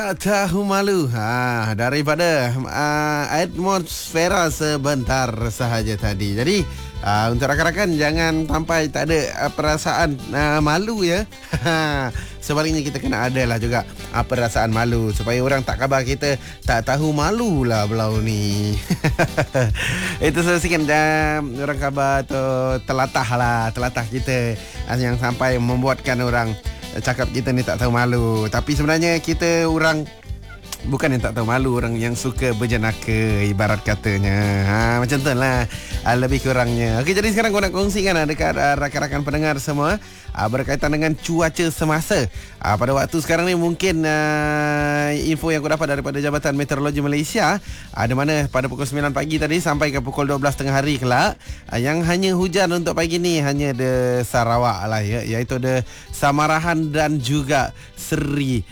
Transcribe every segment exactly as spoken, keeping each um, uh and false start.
Tahu malu ha, daripada uh, atmosfera sebentar sahaja tadi. Jadi uh, untuk rakan-rakan jangan sampai tak ada uh, perasaan uh, malu ya. Sebaliknya kita kena ada lah juga uh, perasaan malu supaya orang tak khabar kita tak tahu malu lah belau ni. Itu sekian uh, orang khabar tu telatah lah, telatah kita uh, yang sampai membuatkan orang cakap kita ni tak tahu malu. Tapi sebenarnya kita orang bukan yang tak tahu malu, orang yang suka berjenaka ibarat katanya. Ha, macam tu lah ha, lebih kurangnya. Okey, jadi sekarang aku nak kongsikan ha, dekat ha, rakan-rakan pendengar semua ha, berkaitan dengan cuaca semasa. Ha, pada waktu sekarang ni mungkin ha, info yang aku dapat daripada Jabatan Meteorologi Malaysia ha, di mana pada pukul sembilan pagi tadi sampai ke pukul dua belas tengah hari kelak ha, yang hanya hujan untuk pagi ni hanya de Sarawak lah ya, iaitu de Samarahan dan juga Seri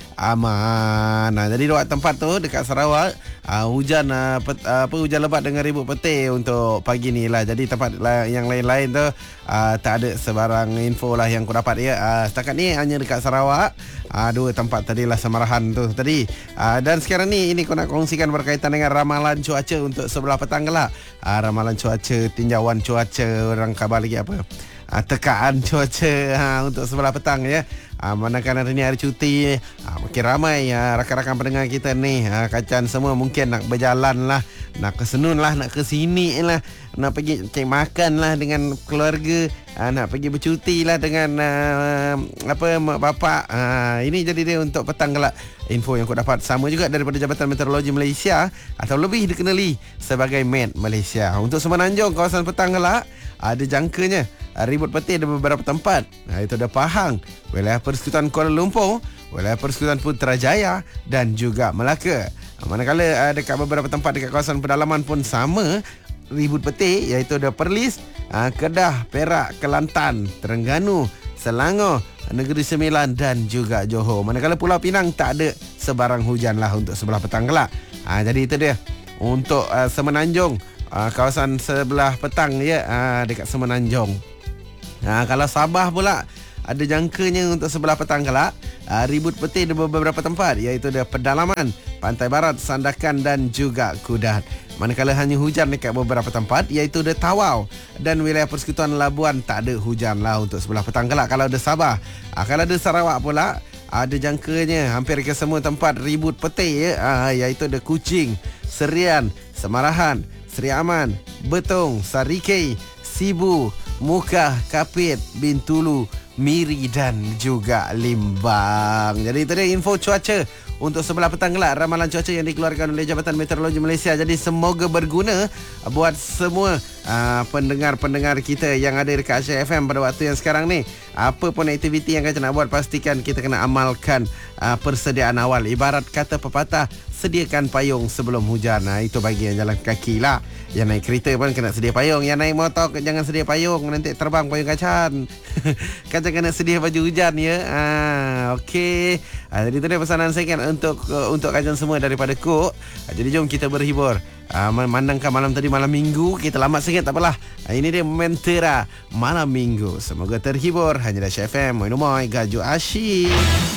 Aman. Nah, jadi dua tempat tu dekat Sarawak uh, hujan uh, pet, uh, apa hujan lebat dengan ribut petir untuk pagi ni lah. Jadi tempat la- yang lain-lain tu uh, tak ada sebarang info lah yang aku dapat ya. Uh, setakat ni hanya dekat Sarawak uh, dua tempat tadi lah Samarahan tu tadi. Uh, dan sekarang ni ini aku nak kongsikan berkaitan dengan ramalan cuaca untuk sebelah petang kelak. Uh, ramalan cuaca, tinjauan cuaca, orang khabar lagi apa? Uh, tekaan cuaca ha, untuk sebelah petang ya. Ha, manakala hari ni hari cuti ha, makin ramai ha, rakan-rakan pendengar kita ni ha, kacan semua mungkin nak berjalan lah, nak ke Senun lah, nak ke sini lah, nak pergi cek makan lah dengan keluarga, ha, nak pergi bercuti lah dengan uh, apa mak bapak. Ha, ini jadi dia untuk petang kelak. Info yang aku dapat sama juga daripada Jabatan Meteorologi Malaysia atau lebih dikenali sebagai Met Malaysia. Untuk Semenanjung kawasan petang kelak ada jangkanya ribut petir di beberapa tempat. Nah, itu ada Pahang, wilayah Persekutuan Kuala Lumpur, wilayah Persekutuan Putrajaya dan juga Melaka. Manakala uh, dekat beberapa tempat dekat kawasan pedalaman pun sama ribut petir, iaitu ada Perlis, uh, Kedah, Perak, Kelantan, Terengganu, Selangor, Negeri Sembilan dan juga Johor. Manakala Pulau Pinang tak ada sebarang hujan lah untuk sebelah petang kelak. Uh, jadi itu dia untuk uh, Semenanjung, uh, kawasan sebelah petang ya, uh, dekat Semenanjung. Nah, kalau Sabah pula ada jangkanya untuk sebelah petang kelak uh, ribut petir di beberapa tempat, iaitu di pedalaman, Pantai Barat, Sandakan dan juga Kudat. Manakala hanya hujan dekat beberapa tempat, iaitu di Tawau dan wilayah Persekutuan Labuan tak ada hujan lah untuk sebelah petang kelak. Kalau di Sabah, uh, kalau di Sarawak pula ada jangkanya hampir ke semua tempat ribut petir ya, uh, iaitu di Kuching, Serian, Semarahan, Seri Aman, Betong, Sarikei, Sibu, Mukah, Kapit, Bintulu, Miri dan juga Limbang. Jadi itu dia info cuaca untuk sebelah petang kelak, ramalan cuaca yang dikeluarkan oleh Jabatan Meteorologi Malaysia. Jadi semoga berguna buat semua uh, pendengar-pendengar kita yang ada dekat Asia F M pada waktu yang sekarang ni. Apa pun aktiviti yang kita nak buat, pastikan kita kena amalkan uh, persediaan awal. Ibarat kata pepatah, sediakan payung sebelum hujan. Nah, itu bagi yang jalan kaki lah. Yang naik kereta pun kena sedia payung. Yang naik motor jangan sedia payung, nanti terbang payung kacan. Kacan kena sedia baju hujan ya. Ah, okey. Ah, jadi itu dia pesanan saya kan untuk uh, untuk kacan semua daripada Kuk. Ah, jadi jom kita berhibur. Ah, memandangkan malam tadi malam minggu, kita lambat sikit tak apalah. Ah, ini dia Mentera malam minggu. Semoga terhibur. Hanya dah F M. Moi Moi Gaju Asyik.